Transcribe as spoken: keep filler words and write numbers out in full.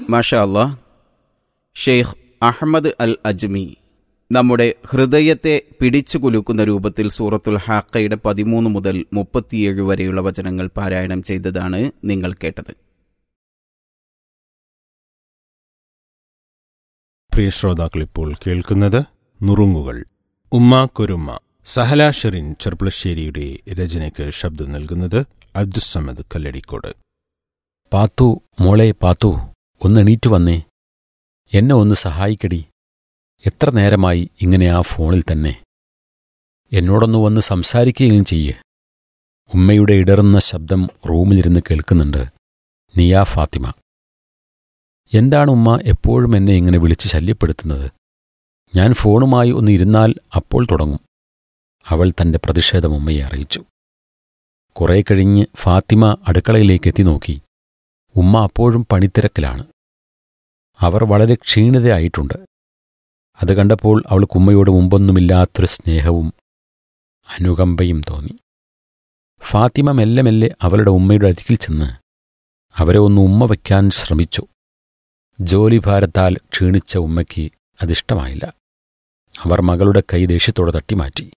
മാഷാ അല്ലാഹ്, ഷെയ്ഖ് അഹ്മദ് അൽ അജ്മി നമ്മുടെ ഹൃദയത്തെ പിടിച്ചു കുലുക്കുന്ന രൂപത്തിൽ സൂറത്തുൽ ഹാഖയുടെ പതിമൂന്ന് മുതൽ മുപ്പത്തിയേഴ് വരെയുള്ള വചനങ്ങൾ പാരായണം ചെയ്തതാണ് നിങ്ങൾ കേട്ടത്. പ്രിയ ശ്രോതാക്കൾ, ഇപ്പോൾ കേൾക്കുന്നത് നുറുങ്ങുകൾ. ഉമ്മാക്കൊരുമ്മ, സഹല ഷെറിൻ ചെർപ്പളശ്ശേരിയുടെ രചനയ്ക്ക് ശബ്ദം നൽകുന്നത് അബ്ദുസ്സമദ് കല്ലടിക്കോട്. പാത്തു, മോളെ പാത്തു, ഒന്ന് എണീറ്റു വന്നേ, എന്നെ ഒന്ന് സഹായിക്കടി. എത്ര നേരമായി ഇങ്ങനെ ആ ഫോണിൽ തന്നെ? എന്നോടൊന്ന് വന്ന് സംസാരിക്കുകയും ചെയ്യ്. ഉമ്മയുടെ ഇടറുന്ന ശബ്ദം റൂമിലിരുന്ന് കേൾക്കുന്നുണ്ട്. നിയാ ഫാത്തിമ. എന്താണ് ഉമ്മ എപ്പോഴും എന്നെ ഇങ്ങനെ വിളിച്ച് ശല്യപ്പെടുത്തുന്നത്? ഞാൻ ഫോണുമായി ഒന്ന് ഇരുന്നാൽ അപ്പോൾ തുടങ്ങും. അവൾ തന്റെ പ്രതിഷേധം ഉമ്മയെ അറിയിച്ചു. കുറെ കഴിഞ്ഞ് ഫാത്തിമ അടുക്കളയിലേക്ക് എത്തി നോക്കി. ഉമ്മ അപ്പോഴും പണിത്തിരക്കിലാണ്. അവർ വളരെ ക്ഷീണിതയായിട്ടുണ്ട്. അത് കണ്ടപ്പോൾ അവൾക്ക് ഉമ്മയോട് മുമ്പൊന്നുമില്ലാത്തൊരു സ്നേഹവും അനുകമ്പയും തോന്നി. ഫാത്തിമ മെല്ലെ മെല്ലെ അവളുടെ ഉമ്മയുടെ അരികിൽ ചെന്ന് അവരെ ഒന്ന് ഉമ്മ വയ്ക്കാൻ ശ്രമിച്ചു. ജോലിഭാരത്താൽ ക്ഷീണിച്ച ഉമ്മയ്ക്ക് അതിഷ്ടമായില്ല. അവർ മകളുടെ കൈ ദേഷ്യത്തോടെ തട്ടിമാറ്റി.